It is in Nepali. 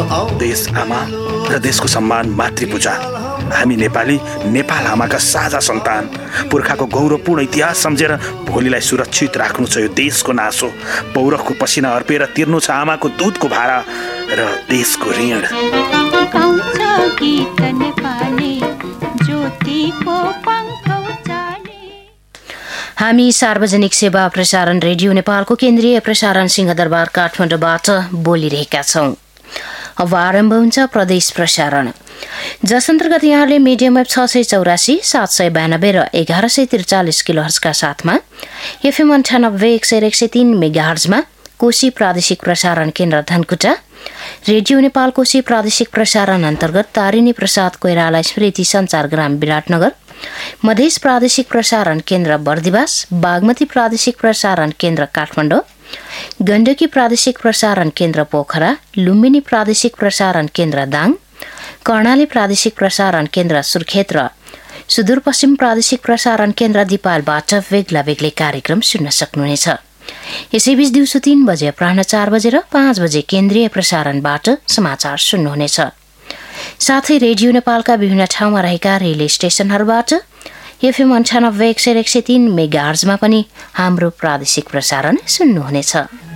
देश आमा र देशको सम्मान मातृपूजा। हामी नेपाली नेपाल आमाका साझा सन्तान। पुर्खाको गौरवपूर्ण इतिहास सम्झेर भोलिलाई सुरक्षित राख्नु छ यो देशको नासो। पौरखको पसिना अर्पेर तिर्नु छ आमाको दुधको भारा र देशको ऋण। हामी सार्वजनिक सेवा प्रसारण रेडियो नेपालको केन्द्रीय प्रसारण सिंहदरबार काठमाडौँबाट बोलिरहेका छौं। अब आरम्भ हुन्छ प्रदेश प्रसारण, जस अन्तर्गत यहाँले मिडियम वेभ 684, 792 र 1143 किलोहर्जका साथमा एफएम 98 101.3 मेगाहर्जमा कोशी प्रादेशिक प्रसारण केन्द्र धनकुटा, रेडियो नेपाल कोशी प्रादेशिक प्रसारण अन्तर्गत तारिणी प्रसाद कोइराला स्मृति सञ्चारग्राम विराटनगर, मधेस प्रादेशिक प्रसारण केन्द्र बर्दिवास, बागमती प्रादेशिक प्रसारण केन्द्र काठमाडौँ, गण्डकी प्रादेशिक प्रसारण केन्द्र पोखरा, लुम्बिनी प्रादेशिक प्रसारण केन्द्र दाङ, कर्णाली प्रादेशिक प्रसारण केन्द्र सुर्खेत र सुदूरपश्चिम प्रादेशिक प्रसारण केन्द्र दिपालबाट बेग्ला बेग्लै कार्यक्रम सुन्न सक्नुहुनेछ। यसैबीच दिउँसो 3 बजे, अपराह्न 4 बजे र 5 बजे केन्द्रीय प्रसारणबाट समाचार सुन्नुहुनेछ। साथै रेडियो नेपालका विभिन्न ठाउँमा रहेका रेडियो स्टेशनहरूबाट एफएम 98 101.3 मेगाहर्जमा पनि हाम्रो प्रादेशिक प्रसारण सुन्नुहुनेछ।